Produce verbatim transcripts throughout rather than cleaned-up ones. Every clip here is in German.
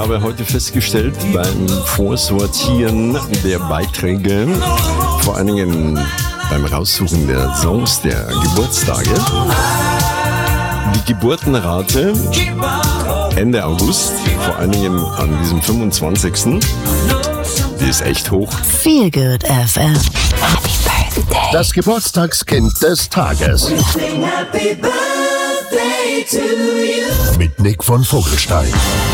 habe heute festgestellt beim Vorsortieren der Beiträge, vor allen Dingen beim Raussuchen der Songs der Geburtstage, die Geburtenrate Ende August, vor allen Dingen an diesem fünfundzwanzigsten Die ist echt hoch. Feel Good F M. Happy Birthday. Das Geburtstagskind des Tages. Happy Birthday to you. Mit Nick von Vogelstein.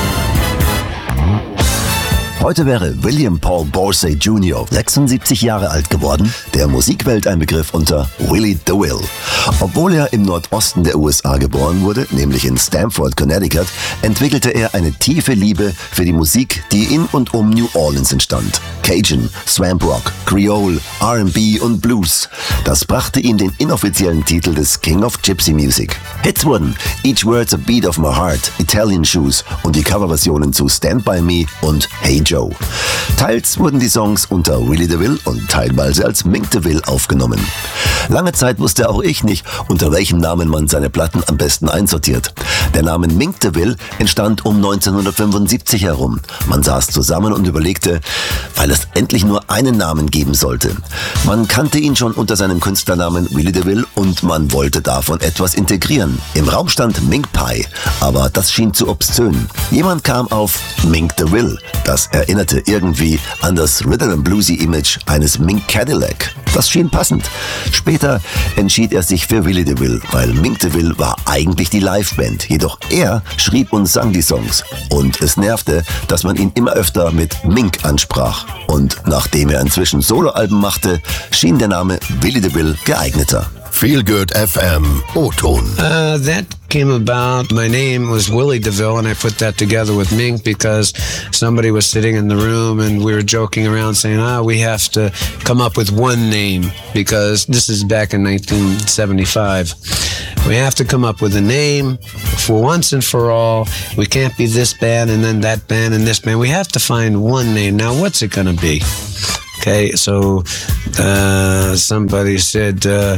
Heute wäre William Paul Borsey Junior sechsundsiebzig Jahre alt geworden, der Musikwelt ein Begriff unter Willie DeVille. Obwohl er im Nordosten der U S A geboren wurde, nämlich in Stamford, Connecticut, entwickelte er eine tiefe Liebe für die Musik, die in und um New Orleans entstand. Cajun, Swamp Rock, Creole, R and B und Blues. Das brachte ihm den inoffiziellen Titel des King of Gypsy Music. Hits wurden Each Word's a Beat of My Heart, Italian Shoes und die Coverversionen zu Stand By Me und Hey Joe. Teils wurden die Songs unter Willie DeVille und teilweise als Mink DeVille aufgenommen. Lange Zeit wusste auch ich nicht, unter welchem Namen man seine Platten am besten einsortiert. Der Name Mink DeVille entstand um neunzehnhundertfünfundsiebzig herum. Man saß zusammen und überlegte, weil es endlich nur einen Namen geben sollte. Man kannte ihn schon unter seinem Künstlernamen Willie DeVille und man wollte davon etwas integrieren. Im Raum stand Mink Pie, aber das schien zu obszön. Jemand kam auf Mink DeVille. Das erinnerte irgendwie an das Rhythm and Bluesy Image eines Mink Cadillac. Das schien passend. Später entschied er sich für Willie DeVille, weil Mink DeVille war eigentlich die Liveband. Jedoch er schrieb und sang die Songs. Und es nervte, dass man ihn immer öfter mit Mink ansprach. Und nachdem er inzwischen Soloalben machte, schien der Name Willie DeVille geeigneter. Feel Good F M O-Ton. Uh, that came about. My name was Willie DeVille, and I put that together with Mink because somebody was sitting in the room and we were joking around saying, ah, we have to come up with one name because this is back in nineteen seventy-five. We have to come up with a name for once and for all. We can't be this band and then that band and this band. We have to find one name. Now, what's it going to be? Okay, so uh, somebody said uh,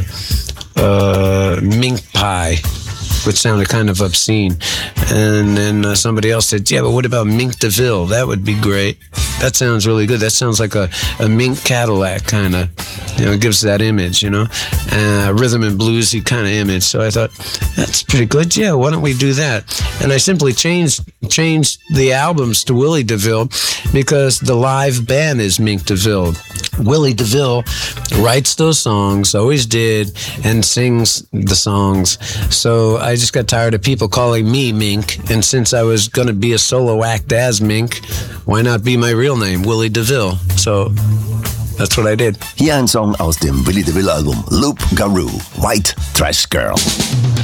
uh, Mink Pie, which sounded kind of obscene. And then uh, somebody else said, yeah, but what about Mink DeVille? That would be great. That sounds really good. That sounds like a, a Mink Cadillac kind of, you know, it gives that image, you know, uh, rhythm and bluesy kind of image. So I thought, that's pretty good. Yeah, why don't we do that? And I simply changed changed the albums to Willie DeVille because the live band is Mink DeVille. Willie DeVille writes those songs, always did, and sings the songs. So I just got tired of people calling me Mink, and since I was going to be a solo act as Mink, why not be my real name, Willie DeVille? So that's what I did. Hier ein Song aus dem Willie DeVille Album Loup Garou, White Trash Girl.